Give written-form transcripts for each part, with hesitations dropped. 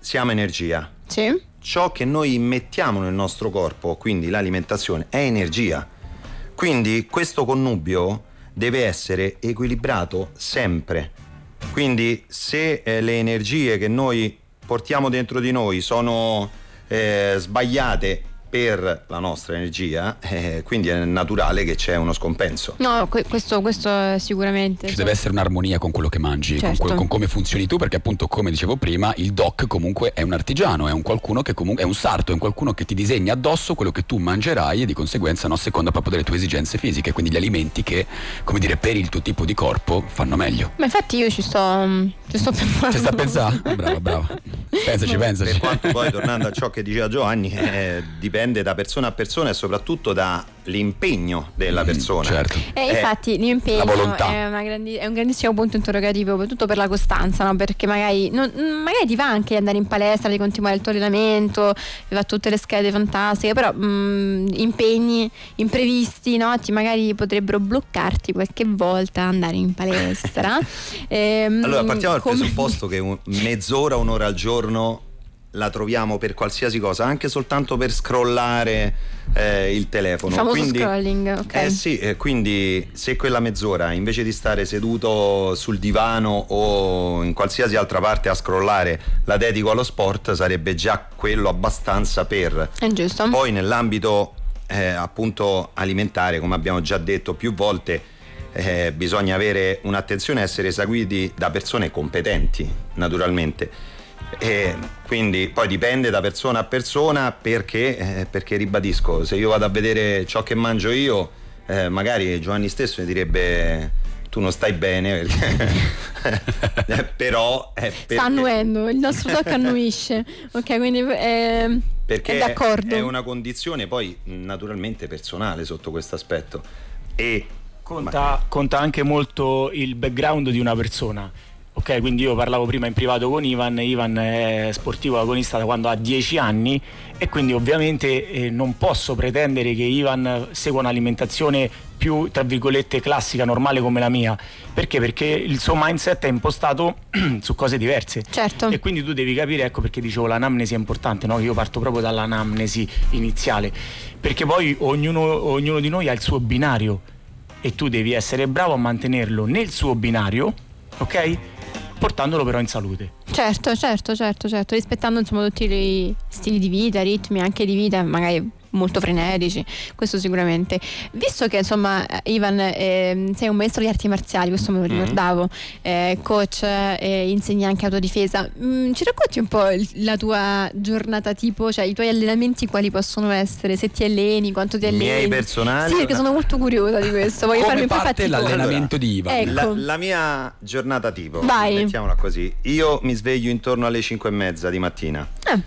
siamo energia. Sì. Ciò che noi immettiamo nel nostro corpo, quindi l'alimentazione, è energia. Quindi questo connubio deve essere equilibrato sempre. Quindi se le energie che noi portiamo dentro di noi sono sbagliate per la nostra energia, quindi è naturale che c'è uno scompenso. No, questo sicuramente. Ci deve essere un'armonia con quello che mangi, certo. con come funzioni tu, perché appunto, come dicevo prima, il doc comunque è un artigiano, è un qualcuno che comunque è un sarto, è un qualcuno che ti disegna addosso quello che tu mangerai e di conseguenza a seconda proprio delle tue esigenze fisiche, quindi gli alimenti che, come dire, per il tuo tipo di corpo fanno meglio. Ma infatti io ci sto pensando. Ci sta a pensare? Brava. Pensaci. Per quanto poi, tornando a ciò che diceva Giovanni, dipende da persona a persona e soprattutto dall'impegno della persona. Certo. Infatti l'impegno la volontà è un grandissimo punto interrogativo, soprattutto per la costanza, no? Perché magari ti va anche di andare in palestra, di continuare il tuo allenamento, di fare tutte le schede fantastiche, però impegni imprevisti, no? Magari potrebbero bloccarti qualche volta andare in palestra. Allora partiamo dal presupposto che mezz'ora, un'ora al giorno la troviamo per qualsiasi cosa, anche soltanto per scrollare il telefono. Il famoso quindi, scrolling, ok. Sì, quindi se quella mezz'ora invece di stare seduto sul divano o in qualsiasi altra parte a scrollare la dedico allo sport, sarebbe già quello abbastanza per. È giusto. Poi nell'ambito appunto alimentare, come abbiamo già detto più volte, bisogna avere un'attenzione a essere seguiti da persone competenti, naturalmente. Quindi poi dipende da persona a persona, perché ribadisco, se io vado a vedere ciò che mangio io, magari Giovanni stesso mi direbbe tu non stai bene perché però sta annuendo, il nostro doc annuisce, ok, quindi perché è d'accordo. È una condizione poi naturalmente personale sotto questo aspetto e conta anche molto il background di una persona. Ok, quindi io parlavo prima in privato con Ivan è sportivo agonista da quando ha 10 anni e quindi ovviamente non posso pretendere che Ivan segua un'alimentazione più, tra virgolette, classica, normale come la mia. Perché? Perché il suo mindset è impostato su cose diverse. Certo. E quindi tu devi capire, ecco perché dicevo l'anamnesi è importante, no? Io parto proprio dall'anamnesi iniziale, perché poi ognuno di noi ha il suo binario e tu devi essere bravo a mantenerlo nel suo binario, ok? Portandolo però in salute. Certo, rispettando tutti i stili di vita, ritmi anche di vita, magari molto frenetici, questo sicuramente. Visto che Ivan sei un maestro di arti marziali, questo me lo ricordavo, coach, insegni anche autodifesa, ci racconti un po' la tua giornata tipo, cioè i tuoi allenamenti quali possono essere, se ti alleni, quanto ti alleni? Miei personali? Sì, perché sono molto curiosa di questo, voglio farmi un po' parte faticoso. l'allenamento di Ivan? Ecco. La mia giornata tipo, Vai. mettiamola così, io mi sveglio intorno alle 5:30 di mattina.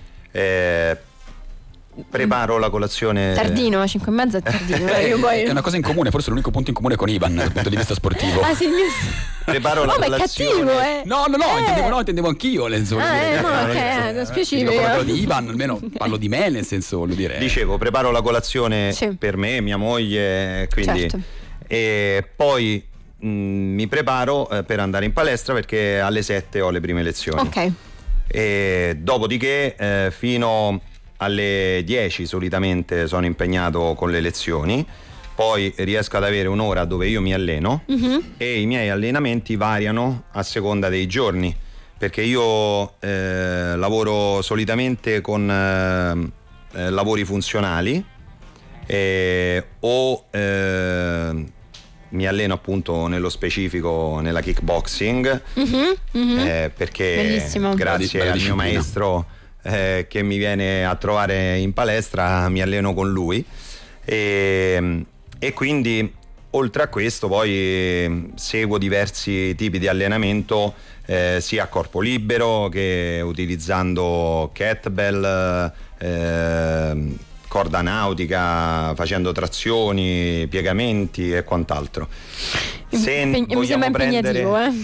Preparo la colazione. Tardino, 5:30 è tardino. È una cosa in comune, forse l'unico punto in comune con Ivan dal punto di vista sportivo. Ah, sì, Preparo la ma è colazione. cattivo, intendevo anch'io le specifico. Parlo di Ivan, almeno parlo di me, nel senso, voglio dire. Dicevo, preparo la colazione per me, mia moglie, quindi certo. E poi mi preparo per andare in palestra perché alle 7 ho le prime lezioni. Ok. E dopodiché fino alle 10 solitamente sono impegnato con le lezioni, poi riesco ad avere un'ora dove io mi alleno e i miei allenamenti variano a seconda dei giorni, perché io lavoro solitamente con lavori funzionali o mi alleno appunto nello specifico nella kickboxing perché bellissimo. grazie al mio maestro che mi viene a trovare in palestra mi alleno con lui e quindi oltre a questo poi seguo diversi tipi di allenamento sia a corpo libero che utilizzando kettlebell, corda nautica, facendo trazioni, piegamenti e quant'altro. Se vogliamo prendere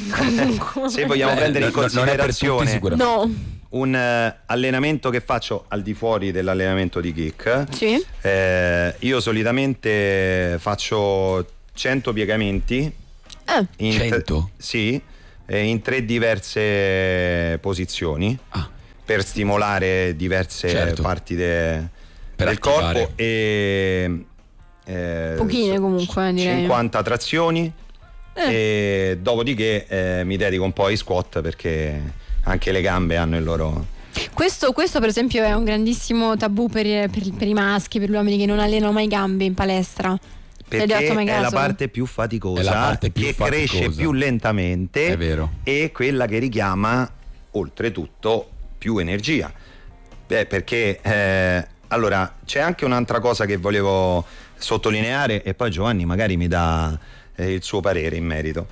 in considerazione un allenamento che faccio al di fuori dell'allenamento di kick, sì. Io solitamente faccio 100 piegamenti. 100? Sì, in 3 diverse posizioni. per stimolare diverse parti del corpo e pochine comunque, direi 50 trazioni e dopodiché mi dedico un po' ai squat, perché anche le gambe hanno il loro. Questo per esempio è un grandissimo tabù per i maschi, per gli uomini che non allenano mai gambe in palestra. Perché è la parte più faticosa, cresce più lentamente, è vero, e quella che richiama oltretutto più energia. Perché allora c'è anche un'altra cosa che volevo sottolineare, e poi Giovanni magari mi dà il suo parere in merito.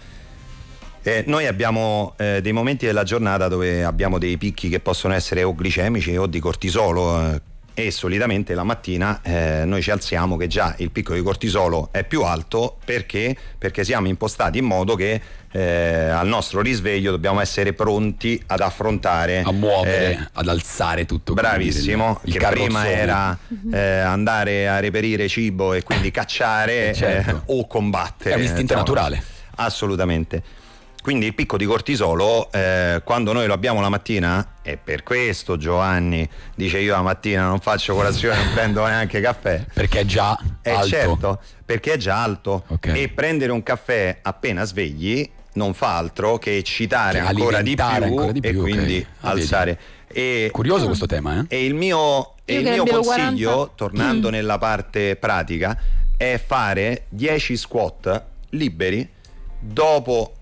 Noi abbiamo dei momenti della giornata dove abbiamo dei picchi che possono essere o glicemici o di cortisolo, e solitamente la mattina noi ci alziamo che già il picco di cortisolo è più alto, perché siamo impostati in modo che al nostro risveglio dobbiamo essere pronti ad affrontare, a muovere, ad alzare tutto. Bravissimo, il che prima era andare a reperire cibo e quindi cacciare, certo, o combattere. È un istinto naturale. Assolutamente. Quindi il picco di cortisolo, quando noi lo abbiamo la mattina, e per questo Giovanni dice io la mattina non faccio colazione, non prendo neanche caffè. Perché è già alto. Certo, perché è già alto. Okay. E prendere un caffè appena svegli non fa altro che eccitare ancora di più, e quindi alzare. Curioso questo tema, E il mio consiglio, 40. Tornando nella parte pratica, è fare 10 squat liberi dopo,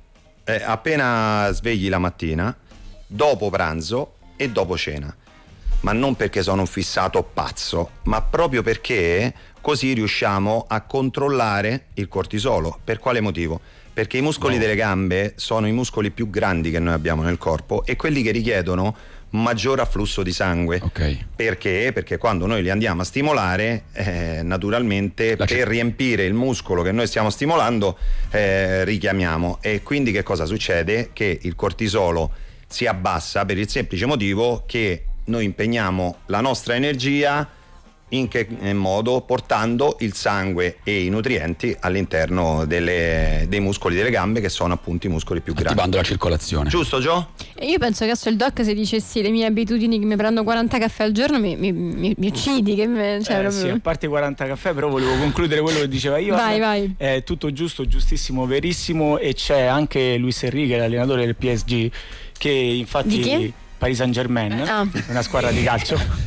appena svegli la mattina, dopo pranzo e dopo cena. Ma non perché sono un fissato pazzo, ma proprio perché così riusciamo a controllare il cortisolo. Per quale motivo? Perché i muscoli delle gambe sono i muscoli più grandi che noi abbiamo nel corpo e quelli che richiedono maggior afflusso di sangue. Okay. Perché? Perché quando noi li andiamo a stimolare, naturalmente per riempire il muscolo che noi stiamo stimolando, richiamiamo. E quindi che cosa succede? Che il cortisolo si abbassa per il semplice motivo che noi impegniamo la nostra energia in che modo? Portando il sangue e i nutrienti all'interno dei muscoli delle gambe, che sono appunto i muscoli più grandi. Attivando la circolazione. Giusto, Gio? Io penso che adesso il doc, se dicessi le mie abitudini, che mi prendo 40 caffè al giorno, mi uccidi. Sì, a parte 40 caffè, però volevo concludere quello che diceva io. Vai. È tutto giusto, giustissimo, verissimo. E c'è anche Luis Enrique, l'allenatore del PSG, che infatti di chi? Paris Saint-Germain, una squadra di calcio.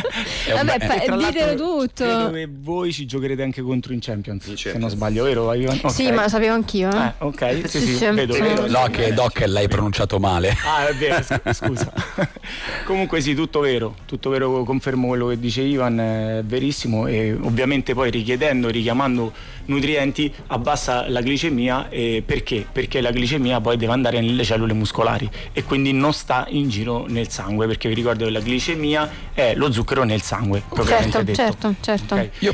Vabbè, ditelo tutto. Credo che voi ci giocherete anche contro in Champions, se non sbaglio, vero? Okay. Sì, ma lo sapevo anchio. Ok, sì, vedo. Che Doc l'hai pronunciato male. È vero, scusa. Comunque sì, tutto vero, confermo quello che dice Ivan, è verissimo. E ovviamente poi richiamando nutrienti abbassa la glicemia. Perché? Perché la glicemia poi deve andare nelle cellule muscolari e quindi non sta in giro nel sangue, perché vi ricordo che la glicemia è lo zucchero nel sangue. Certo. Okay. Io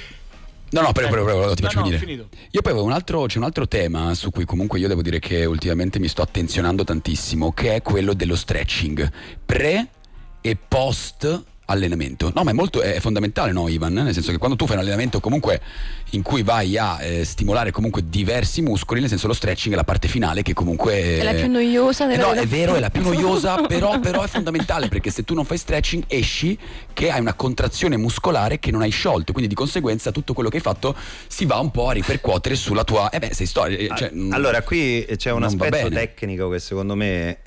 prego, ti faccio finire. Finito. Io poi c'è un altro tema su cui comunque io devo dire che ultimamente mi sto attenzionando tantissimo, che è quello dello stretching pre e post allenamento. No, ma è fondamentale, no, Ivan? Nel senso che quando tu fai un allenamento comunque in cui vai a stimolare comunque diversi muscoli, nel senso lo stretching è la parte finale che comunque è la più noiosa della è vero, è la più noiosa, però è fondamentale, perché se tu non fai stretching esci che hai una contrazione muscolare che non hai sciolto, quindi di conseguenza tutto quello che hai fatto si va un po' a ripercuotere sulla tua sei storia, allora qui c'è un aspetto tecnico che secondo me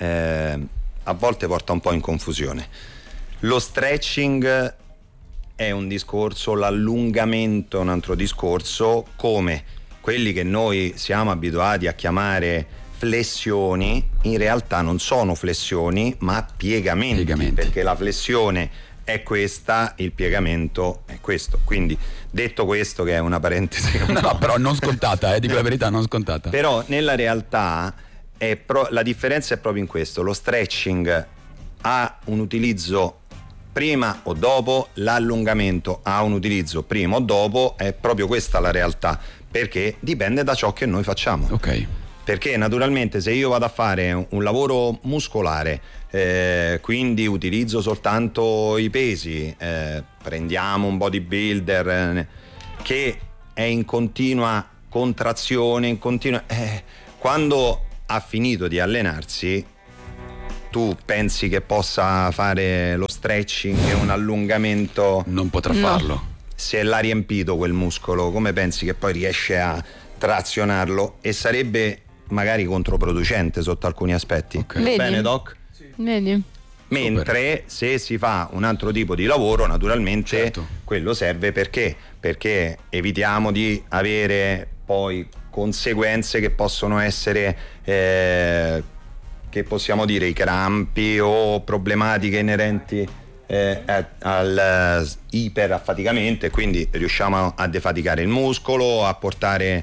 a volte porta un po' in confusione. Lo stretching è un discorso, l'allungamento è un altro discorso, come quelli che noi siamo abituati a chiamare flessioni in realtà non sono flessioni ma piegamenti. Perché la flessione è questa, il piegamento è questo. Quindi detto questo, che è una parentesi no, però non scontata, dico la verità, non scontata. Però nella realtà la differenza è proprio in questo: lo stretching ha un utilizzo prima o dopo, l'allungamento ha un utilizzo prima o dopo, è proprio questa la realtà, perché dipende da ciò che noi facciamo. Ok. Perché naturalmente se io vado a fare un lavoro muscolare, quindi utilizzo soltanto i pesi, prendiamo un bodybuilder che è in continua contrazione, quando ha finito di allenarsi tu pensi che possa fare lo stretching e un allungamento? Non potrà farlo. Se l'ha riempito quel muscolo, come pensi che poi riesce a trazionarlo? E sarebbe magari controproducente sotto alcuni aspetti. Okay. Vedi? Bene, Doc? Sì. Vedi? Mentre se si fa un altro tipo di lavoro, naturalmente certo, quello serve perché evitiamo di avere poi conseguenze che possono essere che possiamo dire i crampi o problematiche inerenti al iperaffaticamento, e quindi riusciamo a defaticare il muscolo, a portare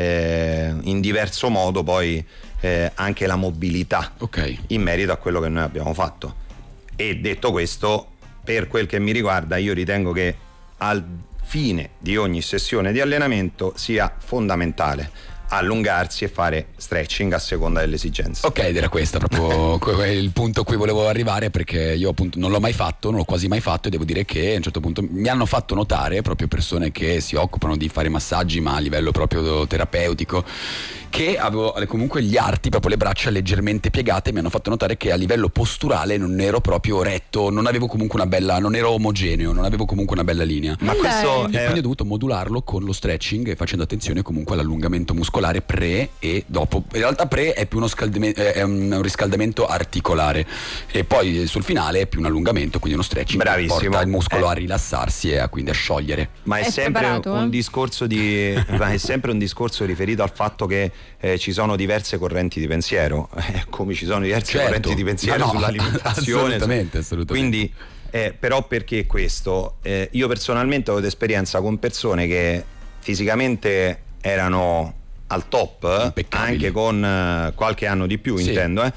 in diverso modo poi anche la mobilità, in merito a quello che noi abbiamo fatto. E detto questo, per quel che mi riguarda, io ritengo che al fine di ogni sessione di allenamento sia fondamentale allungarsi e fare stretching a seconda delle esigenze. Ok, ed era questo proprio il punto a cui volevo arrivare, perché io appunto non l'ho mai fatto, non l'ho quasi mai fatto, e devo dire che a un certo punto mi hanno fatto notare proprio persone che si occupano di fare massaggi ma a livello proprio terapeutico, che avevo comunque gli arti, proprio le braccia leggermente piegate, mi hanno fatto notare che a livello posturale non ero proprio retto, non avevo comunque non ero omogeneo, non avevo comunque una bella linea. Ma questo e quindi ho dovuto modularlo con lo stretching e facendo attenzione comunque all'allungamento muscolare pre e dopo. In realtà pre è più è un riscaldamento articolare, e poi sul finale è più un allungamento, quindi uno stretching che porta il muscolo a rilassarsi e quindi a sciogliere. Ma è sempre un discorso ma è sempre un discorso riferito al fatto che ci sono diverse correnti di pensiero, come ci sono diverse correnti di pensiero sull'alimentazione. Assolutamente. Quindi però perché questo? Io personalmente ho avuto esperienza con persone che fisicamente erano al top, anche con qualche anno di più, intendo,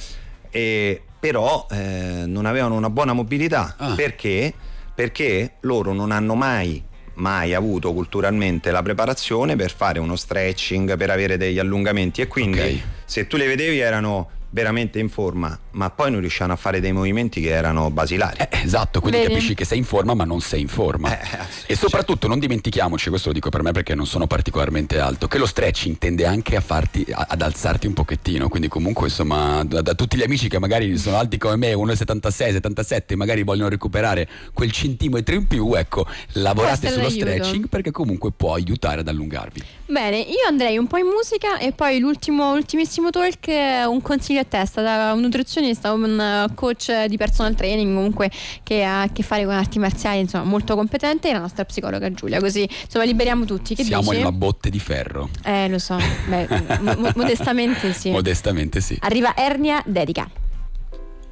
però non avevano una buona mobilità. Perché loro non hanno mai avuto culturalmente la preparazione per fare uno stretching, per avere degli allungamenti, e quindi se tu le vedevi erano veramente in forma, ma poi non riuscivano a fare dei movimenti che erano basilari. Esatto, quindi Vedi? capisci che sei in forma ma non sei in forma. E soprattutto non dimentichiamoci, questo lo dico per me perché non sono particolarmente alto, che lo stretching tende anche ad alzarti un pochettino, quindi comunque insomma da tutti gli amici che magari sono alti come me, 1,76, 77, magari vogliono recuperare quel centimetro in più, ecco, lavorate sullo stretching perché comunque può aiutare ad allungarvi. Bene, io andrei un po' in musica e poi ultimissimo talk, un consiglio a testa da un nutrizionista, un coach di personal training, comunque che ha a che fare con arti marziali, insomma molto competente, e la nostra psicologa Giulia, così insomma liberiamo tutti. Che siamo dici? in una botte di ferro. Lo so, modestamente sì. Modestamente sì. Arriva Ernia Dedica.